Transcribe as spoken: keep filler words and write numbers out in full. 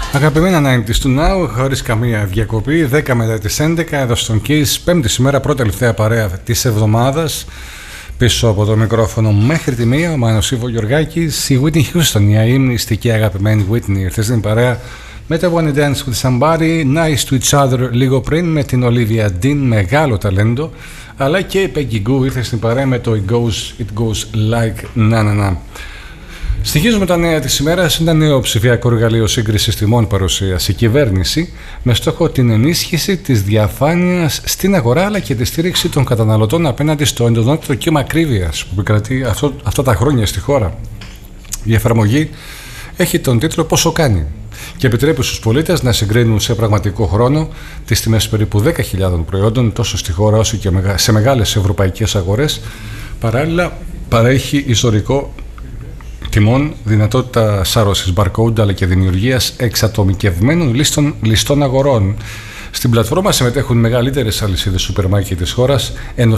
Αγαπημένα ενενήντα του Now, χωρίς καμία διακοπή, δέκα μετά τις έντεκα, εδώ στον Kiss, πέμπτη σήμερα, πρώτη τελευταία παρέα της εβδομάδας. Πίσω από το μικρόφωνο μέχρι τη μία, ο Μάνος Ήβο Γεωργάκης, η Whitney Houston, η αείμνηστική αγαπημένη Whitney, ήρθε στην παρέα με το Wanna Dance with Somebody, Nice to Each Other λίγο πριν με την Olivia Dean, μεγάλο ταλέντο, αλλά και η Peggy Gou ήρθε στην παρέα με το It Goes, It Goes Like Na Na Na. Στοιχίζουμε τα νέα της ημέρας. Είναι ένα νέο ψηφιακό εργαλείο σύγκρισης τιμών παρουσίαση η κυβέρνηση με στόχο την ενίσχυση της διαφάνειας στην αγορά αλλά και τη στήριξη των καταναλωτών απέναντι στο εντονότερο κύμα ακρίβειας που επικρατεί αυτό, αυτά τα χρόνια στη χώρα. Η εφαρμογή έχει τον τίτλο «Πόσο κάνει» και επιτρέπει στους πολίτες να συγκρίνουν σε πραγματικό χρόνο τις τιμές περίπου δέκα χιλιάδων προϊόντων τόσο στη χώρα όσο και σε μεγάλες ευρωπαϊκές αγορές. Παράλληλα παρέχει ιστορικό τιμών, δυνατότητα σάρωσης barcode αλλά και δημιουργίας εξατομικευμένων λίστων, λιστών αγορών. Στην πλατφόρμα συμμετέχουν μεγαλύτερες αλυσίδες σούπερ μάρκετ της χώρας, ενώ